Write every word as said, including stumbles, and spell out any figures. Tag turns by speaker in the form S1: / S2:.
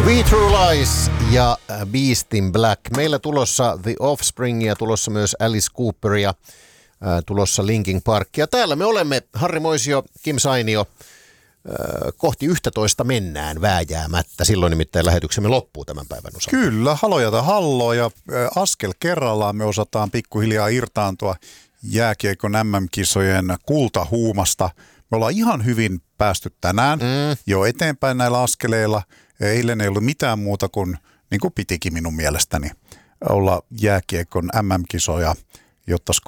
S1: We True Lies ja Beast in Black. Meillä tulossa The Offspringia, tulossa myös Alice Cooperia, tulossa Linkin Parkia. Täällä me olemme, Harri Moisio, Kim Sainio, kohti yhtätoista mennään vääjäämättä. Silloin nimittäin lähetyksemme loppuu tämän päivän osalta.
S2: Kyllä, halojata halloa ja askel kerrallaan me osataan pikkuhiljaa irtaantua jääkiekon M M-kisojen kultahuumasta. Me ollaan ihan hyvin päästy tänään mm. jo eteenpäin näillä askeleilla. Eilen ei ollut mitään muuta kuin, niin kuin pitikin minun mielestäni, olla jääkiekon M M-kisoja, jotta